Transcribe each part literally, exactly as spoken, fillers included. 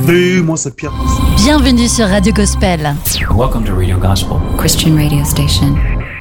Aidez-moi, c'est pire. Bienvenue sur Radio Gospel. Welcome to Radio Gospel, Christian radio station.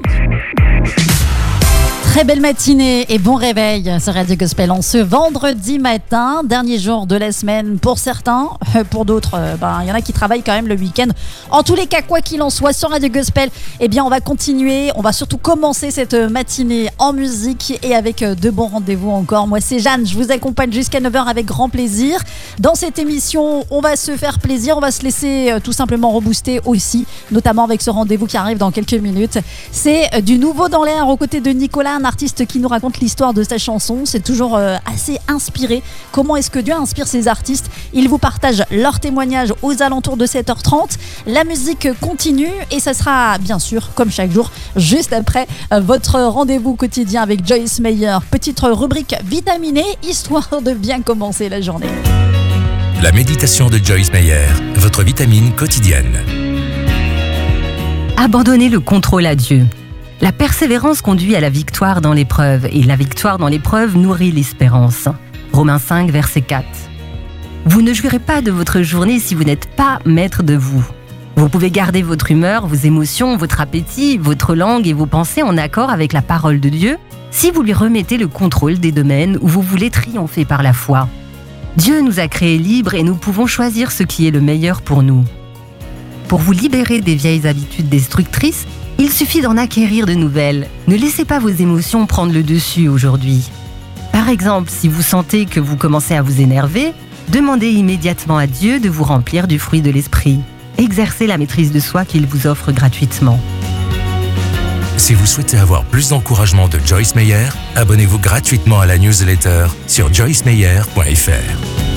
Très belle matinée et bon réveil sur Radio Gospel en ce vendredi matin, dernier jour de la semaine pour certains, pour d'autres, il ben, y en a qui travaillent quand même le week-end. En tous les cas, quoi qu'il en soit, sur Radio Gospel, eh bien, on va continuer, on va surtout commencer cette matinée en musique et avec de bons rendez-vous encore. Moi, c'est Jeanne, je vous accompagne jusqu'à neuf heures avec grand plaisir. Dans cette émission, on va se faire plaisir, on va se laisser tout simplement rebooster aussi, notamment avec ce rendez-vous qui arrive dans quelques minutes. C'est du nouveau dans l'air aux côtés de Nicolas, un artiste qui nous raconte l'histoire de sa chanson. C'est toujours euh, assez inspiré. Comment est-ce que Dieu inspire ses artistes? Ils vous partagent leurs témoignages aux alentours de sept heures trente. La musique continue et ça sera bien sûr, comme chaque jour, juste après euh, votre rendez-vous quotidien avec Joyce Meyer. Petite rubrique vitaminée, histoire de bien commencer la journée. La méditation de Joyce Meyer, votre vitamine quotidienne. Abandonnez le contrôle à Dieu. La persévérance conduit à la victoire dans l'épreuve et la victoire dans l'épreuve nourrit l'espérance. Romains cinq, verset quatre. Vous ne jouirez pas de votre journée si vous n'êtes pas maître de vous. Vous pouvez garder votre humeur, vos émotions, votre appétit, votre langue et vos pensées en accord avec la parole de Dieu si vous lui remettez le contrôle des domaines où vous voulez triompher par la foi. Dieu nous a créés libres et nous pouvons choisir ce qui est le meilleur pour nous. Pour vous libérer des vieilles habitudes destructrices, il suffit d'en acquérir de nouvelles. Ne laissez pas vos émotions prendre le dessus aujourd'hui. Par exemple, si vous sentez que vous commencez à vous énerver, demandez immédiatement à Dieu de vous remplir du fruit de l'esprit. Exercez la maîtrise de soi qu'il vous offre gratuitement. Si vous souhaitez avoir plus d'encouragement de Joyce Meyer, abonnez-vous gratuitement à la newsletter sur joyce meyer point f r.